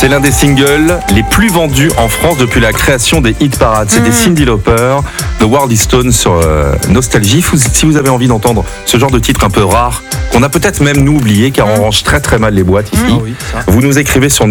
C'est l'un des singles les plus vendus en France depuis la création des hit parades. C'était Cyndi Lauper, The World is Stone sur Nostalgie. Si vous avez envie d'entendre ce genre de titre un peu rare, qu'on a peut-être même nous oublié car on range très très mal les boîtes ici, vous nous écrivez sur